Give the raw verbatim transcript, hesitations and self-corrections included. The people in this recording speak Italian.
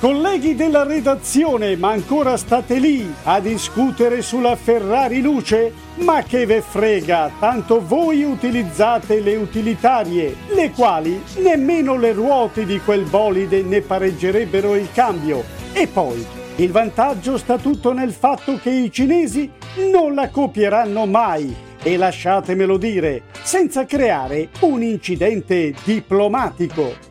Colleghi della redazione, ma ancora state lì a discutere sulla Ferrari Luce? Ma che ve frega, tanto voi utilizzate le utilitarie, le quali nemmeno le ruote di quel bolide ne pareggerebbero il cambio. E poi, il vantaggio sta tutto nel fatto che i cinesi non la copieranno mai, e lasciatemelo dire, senza creare un incidente diplomatico.